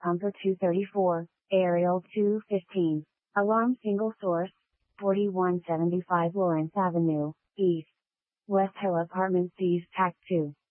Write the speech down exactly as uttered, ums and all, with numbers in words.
Pumper two thirty-four, Aerial two fifteen. Alarm single source, forty-one seventy-five Lawrence Avenue, East. West Hill Apartments East Pack two.